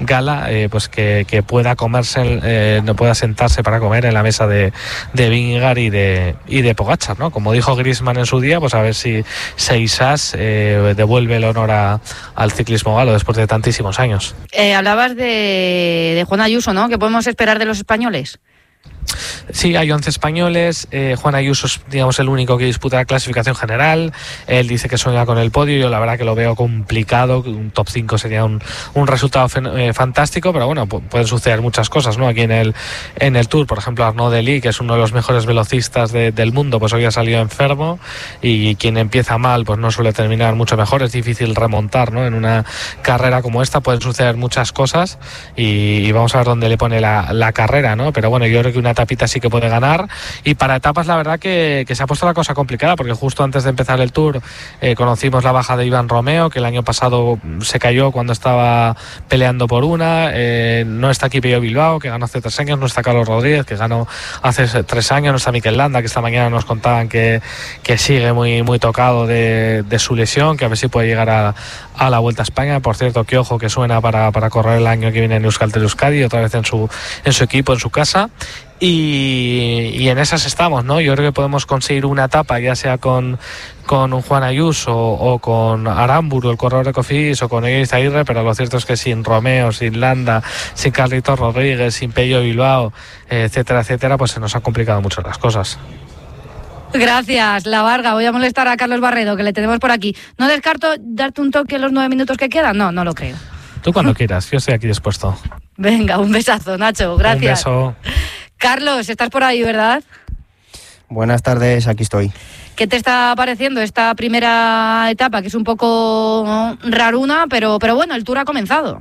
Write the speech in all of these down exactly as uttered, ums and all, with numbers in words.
gala, eh, pues que, que pueda comerse, eh, no pueda sentarse para comer en la mesa de, de Vingegaard y de, y de Pogačar, ¿no? Como dijo Griezmann en su día, pues a ver si Seixas eh, devuelve el honor a, al ciclismo galo después de tantísimos años. Eh, hablabas de, de Juan Ayuso, ¿no? ¿Qué podemos esperar de los españoles? Sí, hay once españoles. eh, Juan Ayuso es, digamos, el único que disputa la clasificación general. Él dice que sueña con el podio. Yo la verdad que lo veo complicado. Un top cinco sería un, un resultado eh, fantástico, pero bueno, pu- pueden suceder muchas cosas, ¿no? Aquí en el en el Tour, por ejemplo, Arnaud Delis, que es uno de los mejores velocistas de, del mundo, pues hoy ha salido enfermo, y quien empieza mal pues no suele terminar mucho mejor. Es difícil remontar, ¿no? En una carrera como esta pueden suceder muchas cosas, y, y vamos a ver dónde le pone la, la carrera, ¿no? Pero bueno, yo creo que una etapita sí que puede ganar, y para etapas la verdad que, que se ha puesto la cosa complicada, porque justo antes de empezar el Tour eh, conocimos la baja de Iván Romeo, que el año pasado se cayó cuando estaba peleando por una. eh, no está aquí Pello Bilbao, que ganó hace tres años, no está Carlos Rodríguez, que ganó hace tres años, no está Mikel Landa, que esta mañana nos contaban que, que sigue muy, muy tocado de, de su lesión, que a ver si puede llegar a, a la Vuelta a España. Por cierto, que ojo que suena para, para correr el año que viene en Euskaltel Euskadi, otra vez en su, en su equipo, en su casa. Y, y en esas estamos, ¿no? Yo creo que podemos conseguir una etapa, ya sea con, con un Juan Ayuso o con Aramburu, el corredor de Cofidis, o con Egiz Aguirre, pero lo cierto es que sin Romeo, sin Landa, sin Carlitos Rodríguez, sin Pello Bilbao, eh, etcétera, etcétera, pues se nos han complicado mucho las cosas. Gracias, La Varga. Voy a molestar a Carlos Barredo, que le tenemos por aquí. No descarto darte un toque en los nueve minutos que quedan. No, no lo creo. Tú cuando quieras, yo estoy aquí dispuesto. Venga, un besazo, Nacho. Gracias. Un beso. Carlos, estás por ahí, ¿verdad? Buenas tardes, aquí estoy. ¿Qué te está pareciendo esta primera etapa, que es un poco raruna, pero, pero bueno, el Tour ha comenzado?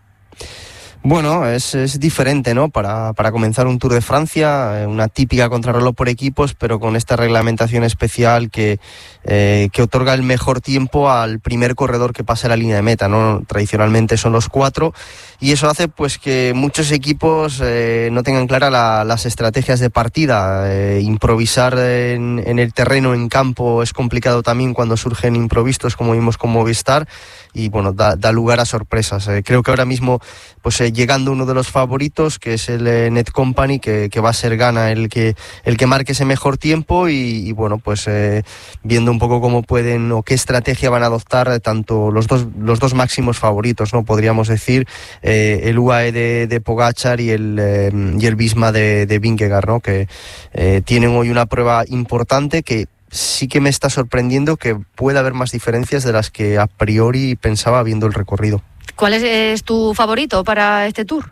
Bueno, es, es diferente, ¿no? Para, para comenzar un Tour de Francia, una típica contrarreloj por equipos, pero con esta reglamentación especial que, eh, que otorga el mejor tiempo al primer corredor que pase la línea de meta, ¿no? Tradicionalmente son los cuatro, y eso hace pues que muchos equipos eh, no tengan claras la, las estrategias de partida. Eh, improvisar en, en el terreno, en campo, es complicado también cuando surgen imprevistos, como vimos con Movistar, y bueno, da, da lugar a sorpresas. Eh, creo que ahora mismo, pues eh, llegando uno de los favoritos, que es el eh, Net Company, que, que va a ser Gana el que el que marque ese mejor tiempo, y, y bueno, pues eh, viendo un poco cómo pueden o qué estrategia van a adoptar eh, tanto los dos los dos máximos favoritos, no podríamos decir, eh, el U A E de, de Pogačar y el eh, y el Visma de, de Vingegaard, ¿no? Que eh, tienen hoy una prueba importante que sí que me está sorprendiendo que pueda haber más diferencias de las que a priori pensaba viendo el recorrido. ¿Cuál es, es tu favorito para este Tour?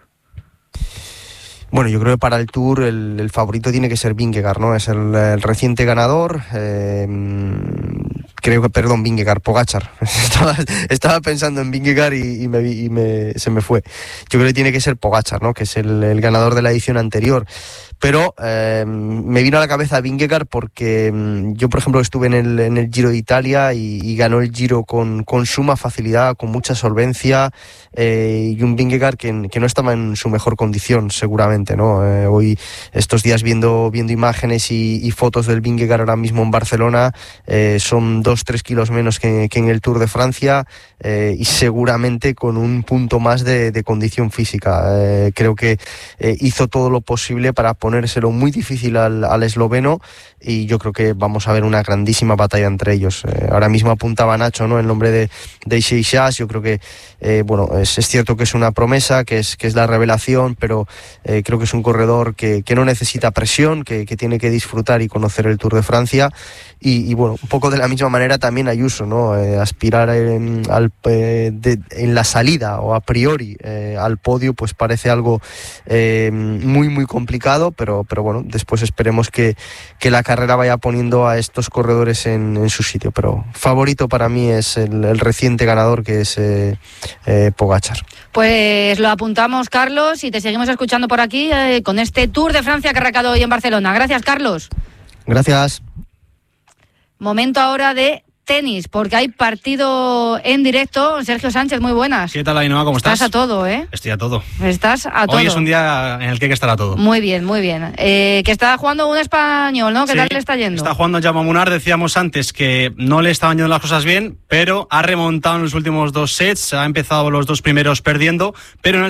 Bueno, yo creo que para el Tour el, el favorito tiene que ser Vingegaard, ¿no? Es el, el reciente ganador. Eh, creo que, perdón, Vingegaard, Pogačar. estaba, estaba pensando en Vingegaard y, y, me, y me, se me fue. Yo creo que tiene que ser Pogačar, ¿no? Que es el, el ganador de la edición anterior. Pero eh, me vino a la cabeza Vingegaard porque mm, yo, por ejemplo, estuve en el, en el Giro de Italia y, y ganó el Giro con, con suma facilidad, con mucha solvencia, eh, y un Vingegaard que, que no estaba en su mejor condición, seguramente, ¿no? Eh, hoy, estos días, viendo, viendo imágenes y, y fotos del Vingegaard ahora mismo en Barcelona, eh, son dos, tres kilos menos que, que en el Tour de Francia, eh, y seguramente con un punto más de, de condición física. Eh, creo que eh, hizo todo lo posible para poner ponérselo muy difícil al, al esloveno, y yo creo que vamos a ver una grandísima batalla entre ellos. Eh, ahora mismo apuntaba Nacho, ¿no? El nombre de, de Seixas. Yo creo que eh, bueno, es, es cierto que es una promesa, que es, que es la revelación, pero eh, creo que es un corredor que, que no necesita presión, que, que tiene que disfrutar y conocer el Tour de Francia, y, y bueno, un poco de la misma manera también Ayuso, ¿no? Eh, aspirar en, al, eh, de, en la salida o a priori eh, al podio, pues parece algo eh, muy muy complicado, pero, pero bueno, después esperemos que, que la carrera vaya poniendo a estos corredores en, en su sitio. Pero favorito para mí es el, el reciente ganador, que es eh, eh, Pogačar. Pues lo apuntamos, Carlos, y te seguimos escuchando por aquí eh, con este Tour de Francia que ha arrancado hoy en Barcelona. Gracias, Carlos. Gracias. Momento ahora de tenis, porque hay partido en directo. Sergio Sánchez, muy buenas. ¿Qué tal, Ainhoa? ¿Cómo estás? Estás a todo, ¿eh? Estoy a todo. Estás a todo. Hoy es un día en el que hay que estar a todo. Muy bien, muy bien. Eh, que está jugando un español, ¿no? ¿Qué sí, tal le está yendo? Está jugando Jaume Munar. Decíamos antes que no le estaban yendo las cosas bien, pero ha remontado en los últimos dos sets. Ha empezado los dos primeros perdiendo, pero en el